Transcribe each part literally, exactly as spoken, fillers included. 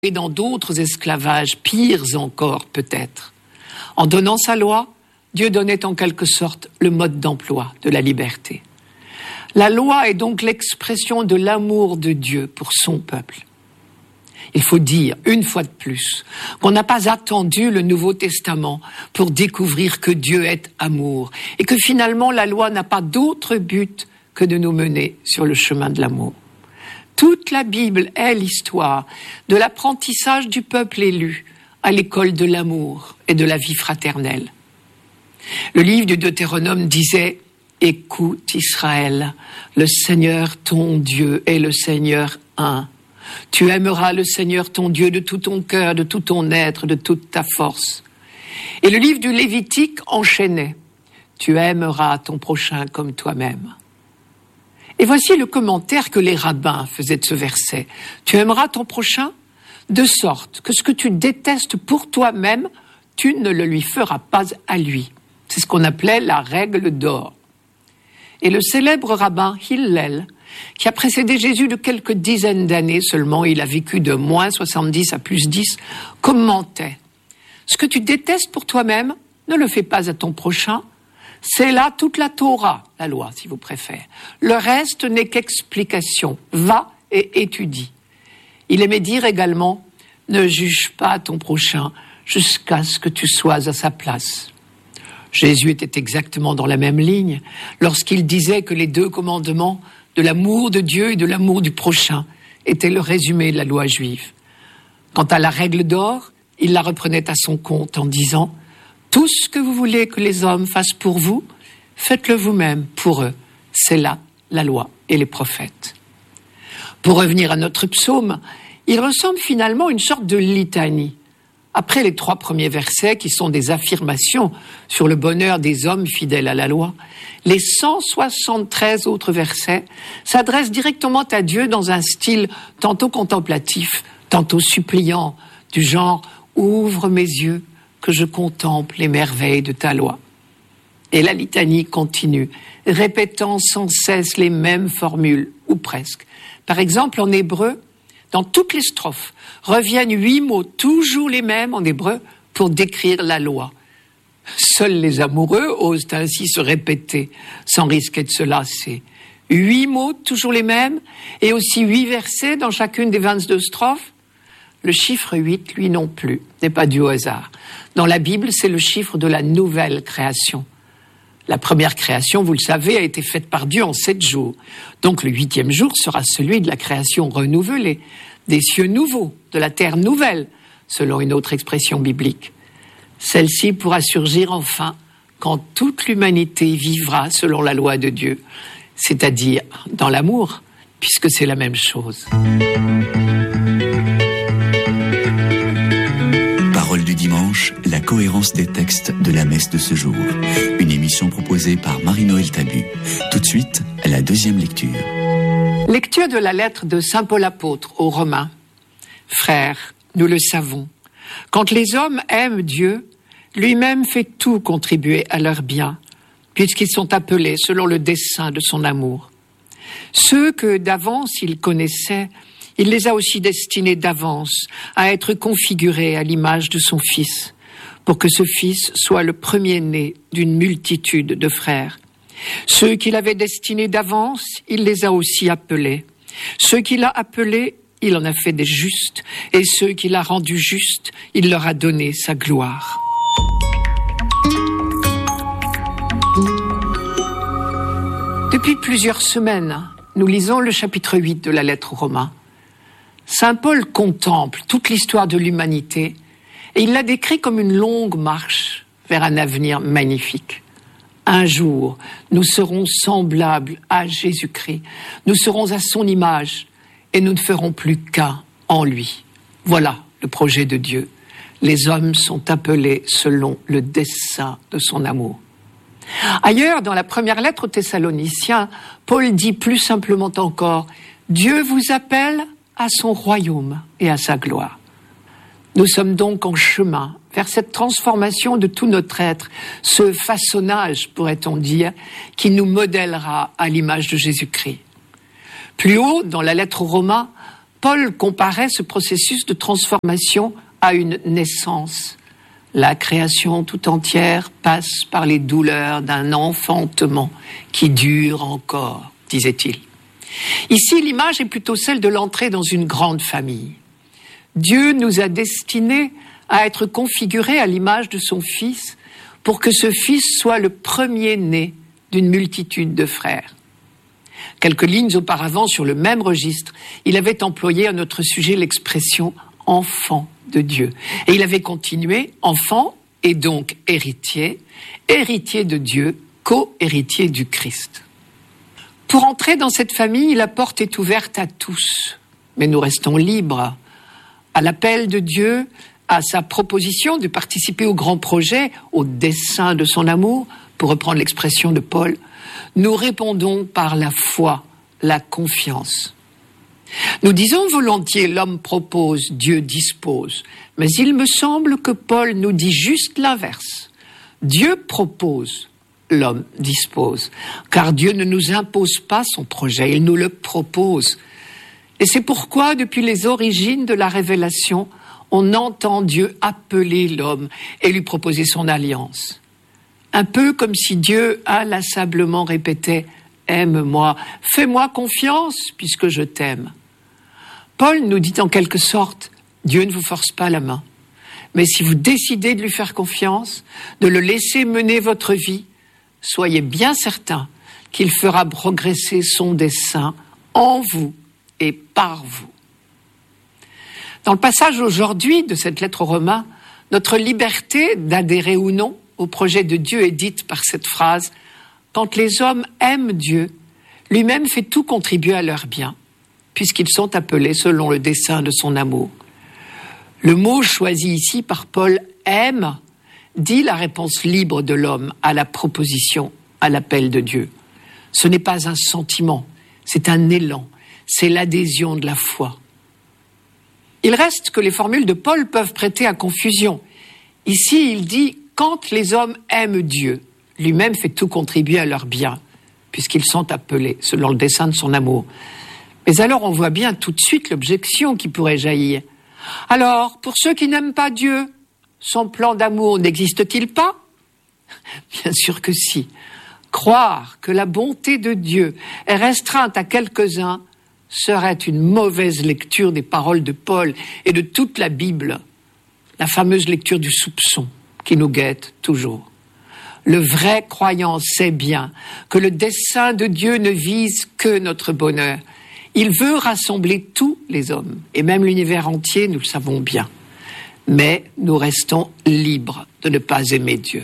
et dans d'autres esclavages, pires encore peut-être. En donnant sa loi, Dieu donnait en quelque sorte le mode d'emploi de la liberté. La loi est donc l'expression de l'amour de Dieu pour son peuple. Il faut dire, une fois de plus, qu'on n'a pas attendu le Nouveau Testament pour découvrir que Dieu est amour et que finalement la loi n'a pas d'autre but que de nous mener sur le chemin de l'amour. Toute la Bible est l'histoire de l'apprentissage du peuple élu à l'école de l'amour et de la vie fraternelle. Le livre du Deutéronome disait « Écoute Israël, le Seigneur ton Dieu est le Seigneur un. Tu aimeras le Seigneur ton Dieu de tout ton cœur, de tout ton être, de toute ta force. » Et le livre du Lévitique enchaînait « Tu aimeras ton prochain comme toi-même. » Et voici le commentaire que les rabbins faisaient de ce verset. Tu aimeras ton prochain de sorte que ce que tu détestes pour toi-même, tu ne le lui feras pas à lui. C'est ce qu'on appelait la règle d'or. Et le célèbre rabbin Hillel, qui a précédé Jésus de quelques dizaines d'années seulement, il a vécu de moins soixante-dix à plus dix, commentait. Ce que tu détestes pour toi-même, ne le fais pas à ton prochain. C'est là toute la Torah, la loi, si vous préférez. Le reste n'est qu'explication. Va et étudie. Il aimait dire également, ne juge pas ton prochain jusqu'à ce que tu sois à sa place. Jésus était exactement dans la même ligne lorsqu'il disait que les deux commandements de l'amour de Dieu et de l'amour du prochain étaient le résumé de la loi juive. Quant à la règle d'or, il la reprenait à son compte en disant « Tout ce que vous voulez que les hommes fassent pour vous, faites-le vous-même pour eux. C'est là la loi et les prophètes. » Pour revenir à notre psaume, il ressemble finalement à une sorte de litanie. Après les trois premiers versets qui sont des affirmations sur le bonheur des hommes fidèles à la loi, les cent soixante-treize autres versets s'adressent directement à Dieu dans un style tantôt contemplatif, tantôt suppliant, du genre « Ouvre mes yeux, que je contemple les merveilles de ta loi. » Et la litanie continue, répétant sans cesse les mêmes formules, ou presque. Par exemple, en hébreu, dans toutes les strophes, reviennent huit mots, toujours les mêmes en hébreu, pour décrire la loi. Seuls les amoureux osent ainsi se répéter, sans risquer de se lasser. Huit mots, toujours les mêmes, et aussi huit versets dans chacune des vingt-deux strophes. Le chiffre huit, lui non plus, n'est pas dû au hasard. Dans la Bible, c'est le chiffre de la nouvelle création. La première création, vous le savez, a été faite par Dieu en sept jours. Donc le huitième jour sera celui de la création renouvelée, des cieux nouveaux, de la terre nouvelle, selon une autre expression biblique. Celle-ci pourra surgir enfin quand toute l'humanité vivra selon la loi de Dieu, c'est-à-dire dans l'amour, puisque c'est la même chose. Parole du dimanche, la cohérence des textes de la messe de ce jour. Une émission proposée par Marie-Noël Tabu. Tout de suite, la deuxième lecture. Lecture de la lettre de saint Paul apôtre aux Romains. Frères, nous le savons, quand les hommes aiment Dieu, lui-même fait tout contribuer à leur bien, puisqu'ils sont appelés selon le dessein de son amour. Ceux que d'avance il connaissait, il les a aussi destinés d'avance à être configurés à l'image de son Fils, pour que ce Fils soit le premier-né d'une multitude de frères. Ceux qu'il avait destinés d'avance, il les a aussi appelés. Ceux qu'il a appelés, il en a fait des justes, et ceux qu'il a rendus justes, il leur a donné sa gloire. Depuis plusieurs semaines, nous lisons le chapitre huit de la lettre aux Romains. Saint Paul contemple toute l'histoire de l'humanité et il la décrit comme une longue marche vers un avenir magnifique. Un jour, nous serons semblables à Jésus-Christ, nous serons à son image et nous ne ferons plus qu'un en lui. Voilà le projet de Dieu. Les hommes sont appelés selon le dessein de son amour. Ailleurs, dans la première lettre aux Thessaloniciens, Paul dit plus simplement encore « Dieu vous appelle à son royaume et à sa gloire ». Nous sommes donc en chemin vers cette transformation de tout notre être, ce façonnage, pourrait-on dire, qui nous modèlera à l'image de Jésus-Christ. Plus haut, dans la lettre aux Romains, Paul comparait ce processus de transformation à une naissance. La création tout entière passe par les douleurs d'un enfantement qui dure encore, disait-il. Ici, l'image est plutôt celle de l'entrée dans une grande famille. Dieu nous a destinés à être configurés à l'image de son Fils pour que ce Fils soit le premier-né d'une multitude de frères. Quelques lignes auparavant, sur le même registre, il avait employé à notre sujet l'expression « enfant de Dieu ». Et il avait continué « enfant et donc héritier, héritier de Dieu, co-héritier du Christ ». Pour entrer dans cette famille, la porte est ouverte à tous, mais nous restons libres. À l'appel de Dieu, à sa proposition de participer au grand projet, au dessein de son amour, pour reprendre l'expression de Paul, nous répondons par la foi, la confiance. Nous disons volontiers l'homme propose, Dieu dispose, mais il me semble que Paul nous dit juste l'inverse. Dieu propose, l'homme dispose, car Dieu ne nous impose pas son projet, il nous le propose. Et c'est pourquoi, depuis les origines de la révélation, on entend Dieu appeler l'homme et lui proposer son alliance. Un peu comme si Dieu inlassablement répétait « Aime-moi, fais-moi confiance puisque je t'aime ». Paul nous dit en quelque sorte « Dieu ne vous force pas la main, mais si vous décidez de lui faire confiance, de le laisser mener votre vie, soyez bien certain qu'il fera progresser son dessein en vous et par vous. » Dans le passage aujourd'hui de cette lettre aux Romains, notre liberté d'adhérer ou non au projet de Dieu est dite par cette phrase « Quand les hommes aiment Dieu, lui-même fait tout contribuer à leur bien, puisqu'ils sont appelés selon le dessein de son amour. » Le mot choisi ici par Paul « aime » dit la réponse libre de l'homme à la proposition, à l'appel de Dieu. Ce n'est pas un sentiment, c'est un élan, c'est l'adhésion de la foi. Il reste que les formules de Paul peuvent prêter à confusion. Ici, il dit « quand les hommes aiment Dieu, lui-même fait tout contribuer à leur bien, puisqu'ils sont appelés selon le dessein de son amour. » Mais alors on voit bien tout de suite l'objection qui pourrait jaillir. Alors, pour ceux qui n'aiment pas Dieu, son plan d'amour n'existe-t-il pas ? Bien sûr que si. Croire que la bonté de Dieu est restreinte à quelques-uns serait une mauvaise lecture des paroles de Paul et de toute la Bible, la fameuse lecture du soupçon qui nous guette toujours. Le vrai croyant sait bien que le dessein de Dieu ne vise que notre bonheur. Il veut rassembler tous les hommes, et même l'univers entier, nous le savons bien. Mais nous restons libres de ne pas aimer Dieu.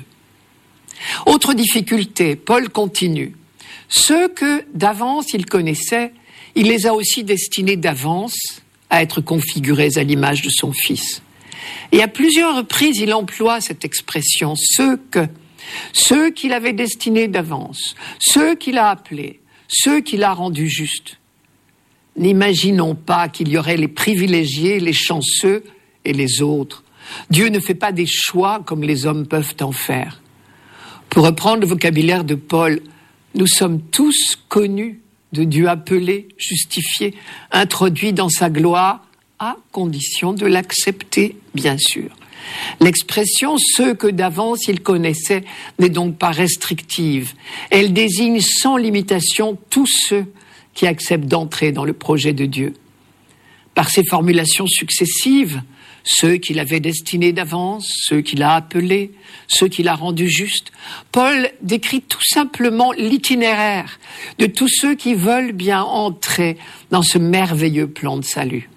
Autre difficulté, Paul continue. Ceux que d'avance il connaissait, il les a aussi destinés d'avance à être configurés à l'image de son Fils. Et à plusieurs reprises, il emploie cette expression, ceux que, ceux qu'il avait destinés d'avance, ceux qu'il a appelés, ceux qu'il a rendus justes. N'imaginons pas qu'il y aurait les privilégiés, les chanceux et les autres. Dieu ne fait pas des choix comme les hommes peuvent en faire. Pour reprendre le vocabulaire de Paul, nous sommes tous connus de Dieu appelés, justifiés, introduits dans sa gloire, à condition de l'accepter, bien sûr. L'expression « ceux que d'avance il connaissait » n'est donc pas restrictive. Elle désigne sans limitation tous ceux qui acceptent d'entrer dans le projet de Dieu. Par ces formulations successives, ceux qu'il avait destinés d'avance, ceux qu'il a appelés, ceux qu'il a rendus justes, Paul décrit tout simplement l'itinéraire de tous ceux qui veulent bien entrer dans ce merveilleux plan de salut.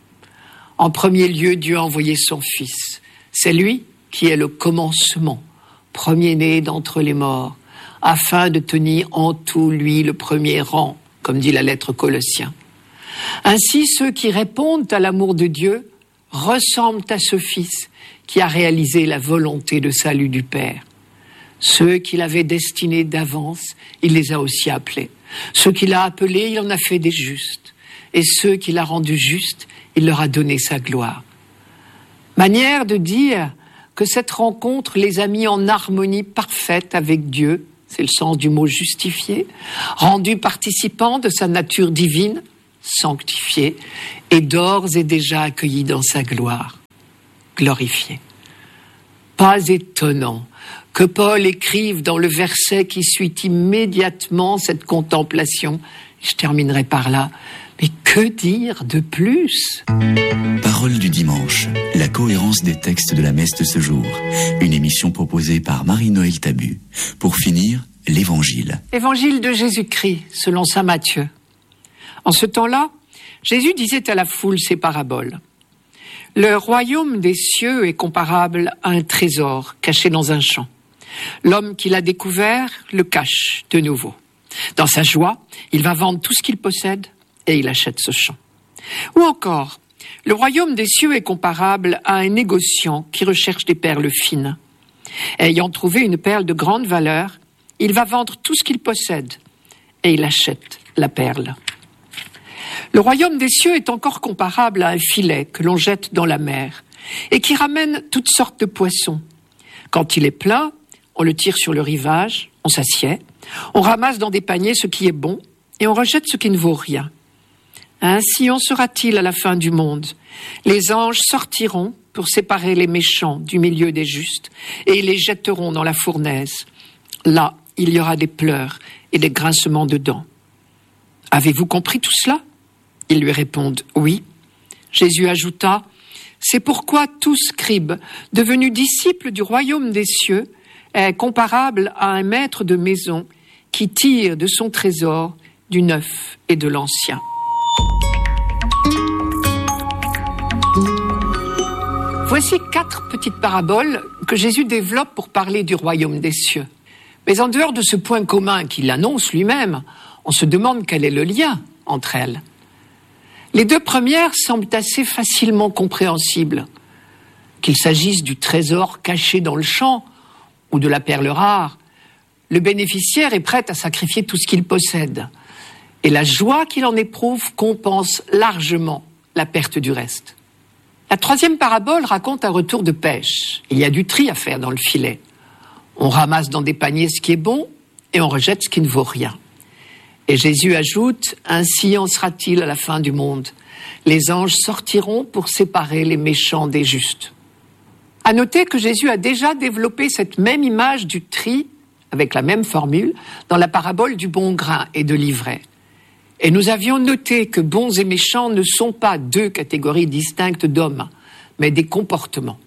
En premier lieu, Dieu a envoyé son Fils. C'est lui qui est le commencement, premier-né d'entre les morts, afin de tenir en tout, lui, le premier rang, comme dit la lettre Colossiens. Ainsi, ceux qui répondent à l'amour de Dieu ressemblent à ce Fils qui a réalisé la volonté de salut du Père. Ceux qu'il avait destinés d'avance, il les a aussi appelés. Ceux qu'il a appelés, il en a fait des justes. Et ceux qu'il a rendus justes, il leur a donné sa gloire. Manière de dire que cette rencontre les a mis en harmonie parfaite avec Dieu, c'est le sens du mot justifié, rendus participants de sa nature divine, sanctifié, est d'ores et déjà accueilli dans sa gloire, glorifié. Pas étonnant que Paul écrive dans le verset qui suit immédiatement cette contemplation. Je terminerai par là. Mais que dire de plus ? Parole du dimanche, la cohérence des textes de la messe de ce jour. Une émission proposée par Marie-Noël Tabu. Pour finir, l'Évangile. Évangile de Jésus-Christ, selon saint Matthieu. En ce temps-là, Jésus disait à la foule ces paraboles. Le royaume des cieux est comparable à un trésor caché dans un champ. L'homme qui l'a découvert le cache de nouveau. Dans sa joie, il va vendre tout ce qu'il possède et il achète ce champ. Ou encore, le royaume des cieux est comparable à un négociant qui recherche des perles fines. Ayant trouvé une perle de grande valeur, il va vendre tout ce qu'il possède et il achète la perle. Le royaume des cieux est encore comparable à un filet que l'on jette dans la mer et qui ramène toutes sortes de poissons. Quand il est plein, on le tire sur le rivage, on s'assied, on ramasse dans des paniers ce qui est bon et on rejette ce qui ne vaut rien. Ainsi en sera-t-il à la fin du monde. Les anges sortiront pour séparer les méchants du milieu des justes et ils les jetteront dans la fournaise. Là, il y aura des pleurs et des grincements de dents. Avez-vous compris tout cela ? Ils lui répondent « Oui ». Jésus ajouta « C'est pourquoi tout scribe, devenu disciple du royaume des cieux, est comparable à un maître de maison qui tire de son trésor du neuf et de l'ancien. » Voici quatre petites paraboles que Jésus développe pour parler du royaume des cieux. Mais en dehors de ce point commun qu'il annonce lui-même, on se demande quel est le lien entre elles. Les deux premières semblent assez facilement compréhensibles. Qu'il s'agisse du trésor caché dans le champ ou de la perle rare, le bénéficiaire est prêt à sacrifier tout ce qu'il possède. Et la joie qu'il en éprouve compense largement la perte du reste. La troisième parabole raconte un retour de pêche. Il y a du tri à faire dans le filet. On ramasse dans des paniers ce qui est bon et on rejette ce qui ne vaut rien. Et Jésus ajoute, « Ainsi en sera-t-il à la fin du monde. Les anges sortiront pour séparer les méchants des justes. » À noter que Jésus a déjà développé cette même image du tri, avec la même formule, dans la parabole du bon grain et de l'ivraie. Et nous avions noté que bons et méchants ne sont pas deux catégories distinctes d'hommes, mais des comportements.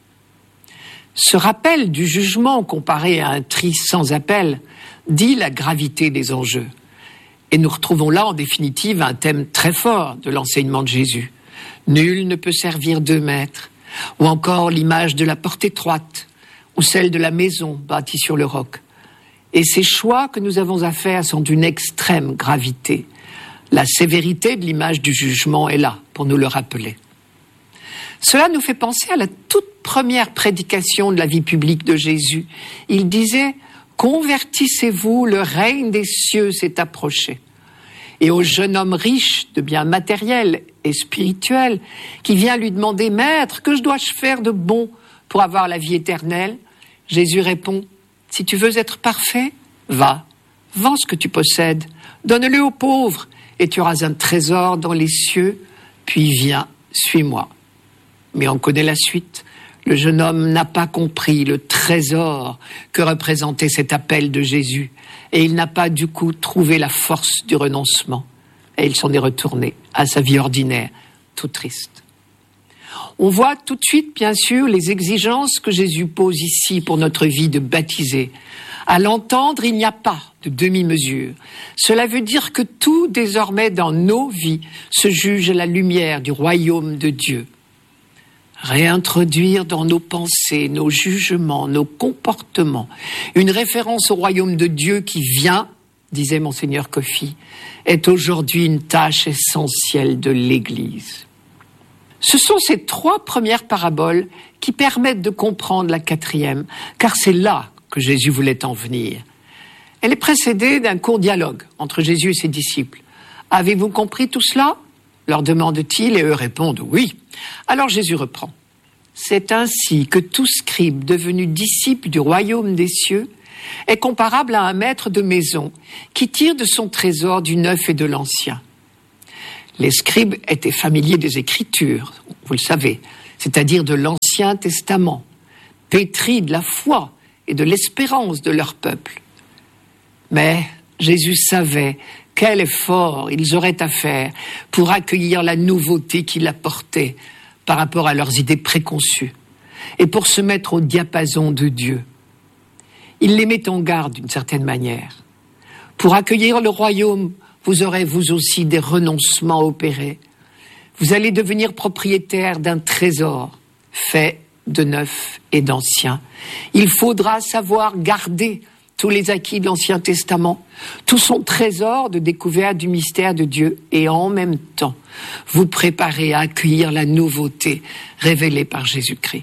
Ce rappel du jugement comparé à un tri sans appel dit la gravité des enjeux. Et nous retrouvons là, en définitive, un thème très fort de l'enseignement de Jésus. Nul ne peut servir deux maîtres. Ou encore l'image de la porte étroite, ou celle de la maison bâtie sur le roc. Et ces choix que nous avons à faire sont d'une extrême gravité. La sévérité de l'image du jugement est là, pour nous le rappeler. Cela nous fait penser à la toute première prédication de la vie publique de Jésus. Il disait « Convertissez-vous, le règne des cieux s'est approché ». Et au jeune homme riche de biens matériels et spirituels qui vient lui demander « Maître, que dois-je faire de bon pour avoir la vie éternelle ?» Jésus répond « Si tu veux être parfait, va, vends ce que tu possèdes, donne-le aux pauvres et tu auras un trésor dans les cieux, puis viens, suis-moi. » Mais on connaît la suite. Le jeune homme n'a pas compris le trésor que représentait cet appel de Jésus. Et il n'a pas du coup trouvé la force du renoncement. Et il s'en est retourné à sa vie ordinaire, tout triste. On voit tout de suite, bien sûr, les exigences que Jésus pose ici pour notre vie de baptisé. À l'entendre, il n'y a pas de demi-mesure. Cela veut dire que tout, désormais, dans nos vies, se juge à la lumière du royaume de Dieu. Réintroduire dans nos pensées, nos jugements, nos comportements, une référence au royaume de Dieu qui vient, disait Monseigneur Kofi, est aujourd'hui une tâche essentielle de l'Église. Ce sont ces trois premières paraboles qui permettent de comprendre la quatrième, car c'est là que Jésus voulait en venir. Elle est précédée d'un court dialogue entre Jésus et ses disciples. « Avez-vous compris tout cela ?» leur demande-t-il, et eux répondent « Oui ». Alors Jésus reprend. « C'est ainsi que tout scribe devenu disciple du royaume des cieux est comparable à un maître de maison qui tire de son trésor du neuf et de l'ancien. Les scribes étaient familiers des Écritures, vous le savez, c'est-à-dire de l'Ancien Testament, pétris de la foi et de l'espérance de leur peuple. Mais Jésus savait quel effort ils auraient à faire pour accueillir la nouveauté qu'il apportait par rapport à leurs idées préconçues et pour se mettre au diapason de Dieu. Il les met en garde d'une certaine manière. Pour accueillir le royaume, vous aurez vous aussi des renoncements opérés. Vous allez devenir propriétaire d'un trésor fait de neuf et d'ancien. Il faudra savoir garder tous les acquis de l'Ancien Testament, tout son trésor de découverte du mystère de Dieu, et en même temps, vous préparer à accueillir la nouveauté révélée par Jésus-Christ.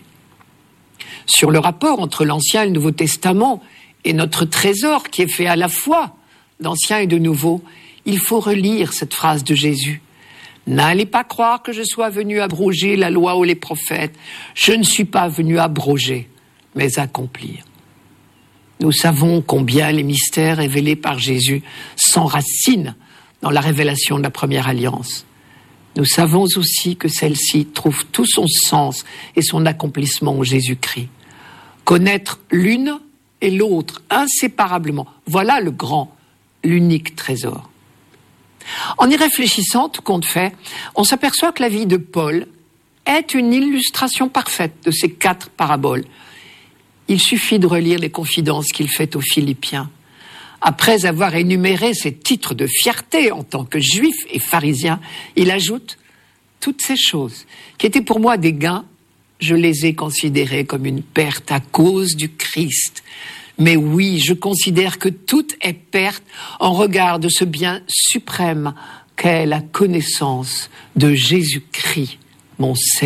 Sur le rapport entre l'Ancien et le Nouveau Testament et notre trésor qui est fait à la fois d'Ancien et de Nouveau, il faut relire cette phrase de Jésus. « N'allez pas croire que je sois venu abroger la loi ou les prophètes. Je ne suis pas venu abroger, mais accomplir. » Nous savons combien les mystères révélés par Jésus s'enracinent dans la révélation de la première alliance. Nous savons aussi que celle-ci trouve tout son sens et son accomplissement en Jésus-Christ. Connaître l'une et l'autre inséparablement, voilà le grand, l'unique trésor. En y réfléchissant, tout compte fait, on s'aperçoit que la vie de Paul est une illustration parfaite de ces quatre paraboles. Il suffit de relire les confidences qu'il fait aux Philippiens. Après avoir énuméré ses titres de fierté en tant que juif et pharisien, il ajoute « Toutes ces choses qui étaient pour moi des gains, je les ai considérées comme une perte à cause du Christ. Mais oui, je considère que tout est perte en regard de ce bien suprême qu'est la connaissance de Jésus-Christ, mon Seigneur. »